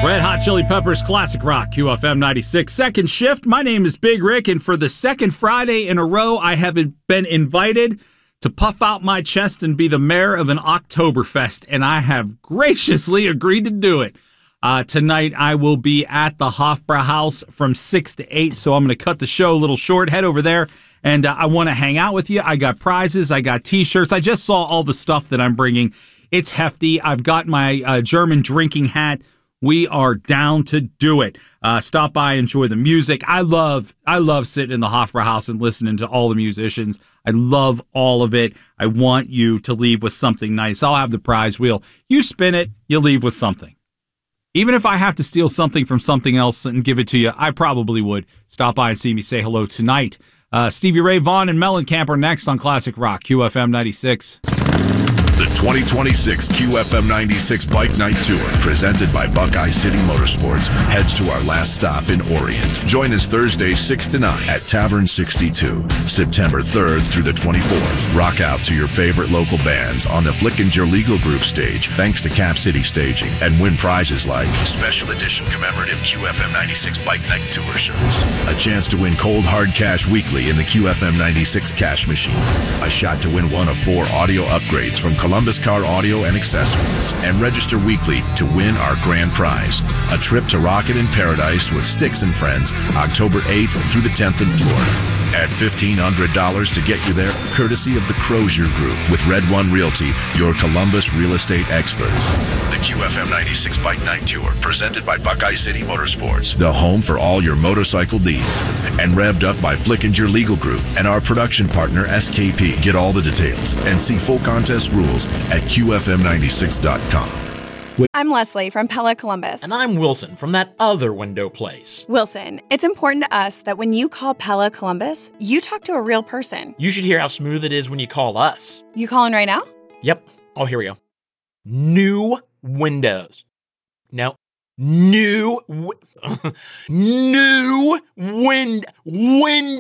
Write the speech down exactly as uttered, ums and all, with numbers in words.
Red Hot Chili Peppers Classic Rock, Q F M ninety-six. Second shift. My name is Big Rick, and for the second Friday in a row, I have been invited to puff out my chest and be the mayor of an Oktoberfest, and I have graciously agreed to do it. Uh, tonight, I will be at the Hofbrauhaus from six to eight, so I'm going to cut the show a little short. Head over there, and uh, I want to hang out with you. I got prizes. I got T-shirts. I just saw all the stuff that I'm bringing. It's hefty. I've got my uh, German drinking hat. We are down to do it. Uh, stop by, enjoy the music. I love I love sitting in the Hofbrauhaus and listening to all the musicians. I love all of it. I want you to leave with something nice. I'll have the prize wheel. You spin it, you leave with something. Even if I have to steal something from something else and give it to you, I probably would. Stop by and see me say hello tonight. Uh, Stevie Ray Vaughan and Mellencamp are next on Classic Rock, Q F M ninety-six. The twenty twenty-six Q F M ninety-six Bike Night Tour, presented by Buckeye City Motorsports, heads to our last stop in Orient. Join us Thursday, six to nine at Tavern sixty-two, September third through the twenty-fourth. Rock out to your favorite local bands on the Flickinger Legal Group stage, thanks to Cap City Staging, and win prizes like special edition commemorative Q F M ninety-six Bike Night Tour shirts, a chance to win cold hard cash weekly in the Q F M ninety-six cash machine, a shot to win one of four audio upgrades from Columbus Car Audio and Accessories, and register weekly to win our grand prize, a trip to Rocket in Paradise with Styx and Friends, October eighth through the tenth in Florida. Add fifteen hundred dollars to get you there, courtesy of the Crozier Group with Red One Realty, your Columbus real estate experts. The Q F M ninety-six Bike Night Tour, presented by Buckeye City Motorsports, the home for all your motorcycle needs, and revved up by Flickinger Legal Group and our production partner S K P. Get all the details and see full contest rules at Q F M ninety-six dot com. I'm Leslie from Pella Columbus. And I'm Wilson from that other window place. Wilson, it's important to us that when you call Pella Columbus, you talk to a real person. You should hear how smooth it is when you call us. You calling right now? Yep. Oh, here we go. New windows. No. New. Wi- new wind. Wind.